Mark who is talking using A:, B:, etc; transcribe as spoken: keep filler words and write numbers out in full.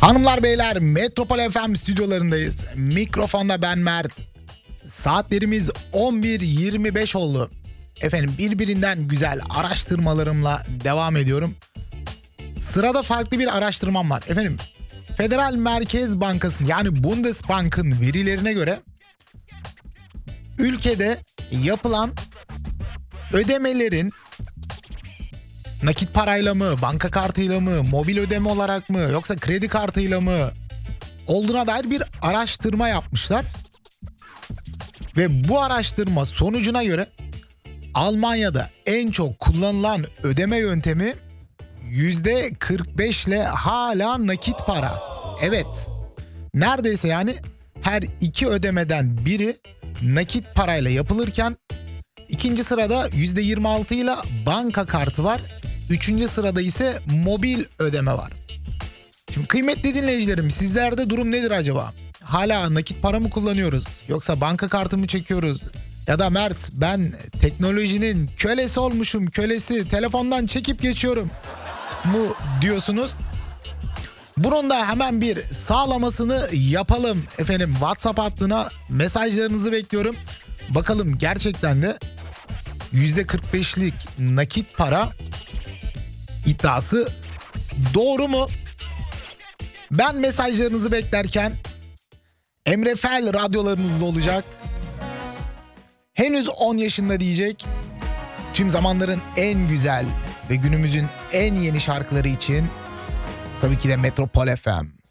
A: Hanımlar beyler, Metropol F M stüdyolarındayız. Mikrofonda ben Mert. Saatlerimiz on bir yirmi beş oldu. Efendim birbirinden güzel araştırmalarımla devam ediyorum. Sırada farklı bir araştırmam var. Efendim Federal Merkez Bankası'nın yani Bundesbank'ın verilerine göre ülkede yapılan ödemelerin nakit parayla mı, banka kartıyla mı, mobil ödeme olarak mı yoksa kredi kartıyla mı olduğuna dair bir araştırma yapmışlar. Ve bu araştırma sonucuna göre Almanya'da en çok kullanılan ödeme yöntemi yüzde kırk beş ile hala nakit para. Evet, neredeyse yani her iki ödemeden biri nakit parayla yapılırken ikinci sırada yüzde yirmi altı ile banka kartı var. Üçüncü sırada ise mobil ödeme var. Şimdi kıymetli dinleyicilerim, sizlerde durum nedir acaba? Hala nakit para mı kullanıyoruz? Yoksa banka kartı mı çekiyoruz? Ya da Mert, ben teknolojinin kölesi olmuşum, kölesi, telefondan çekip geçiyorum mu diyorsunuz? Bunun da hemen bir sağlamasını yapalım. Efendim WhatsApp hattına mesajlarınızı bekliyorum. Bakalım gerçekten de yüzde kırk beşlik nakit para iddiası doğru mu? Ben mesajlarınızı beklerken Emre Fel radyolarınızda olacak. Henüz on yaşında diyecek. Tüm zamanların en güzel ve günümüzün en yeni şarkıları için tabii ki de Metropol F M.